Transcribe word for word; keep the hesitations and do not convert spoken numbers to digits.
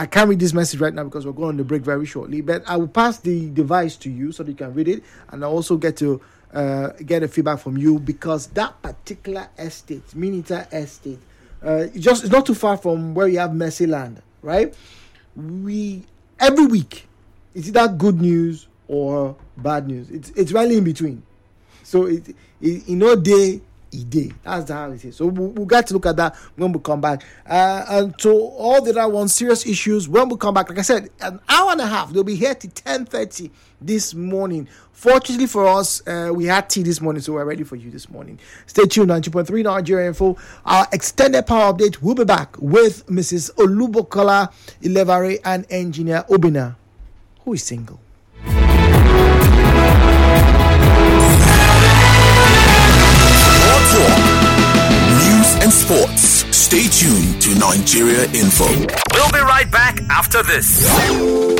I can't read this message right now because we're going on the break very shortly. But I will pass the device to you so that you can read it, and I also get to uh, get a feedback from you because that particular estate, Minita Estate, uh, it's just it's not too far from where you have Mercyland, right? We every week, it's either good news or bad news. It's it's really in between. So it, it in no day. Day. That's how it is. So we'll, we'll get to look at that when we come back. Uh, and to all the other ones, serious issues, when we come back, like I said, an hour and a half. They'll be here till ten thirty this morning. Fortunately for us, uh, we had tea this morning, so we're ready for you this morning. Stay tuned, ninety point three Nigeria Info. Our extended power update. We'll be back with Missus Olubokola Ilevare and Engineer Obina, who is single. News and sports. Stay tuned to Nigeria Info. We'll be right back after this.